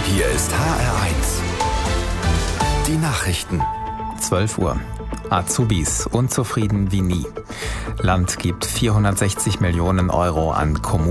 Hier ist HR1. Die Nachrichten. 12 Uhr. Azubis unzufrieden wie nie. Land gibt 460 Millionen Euro an Kommunen.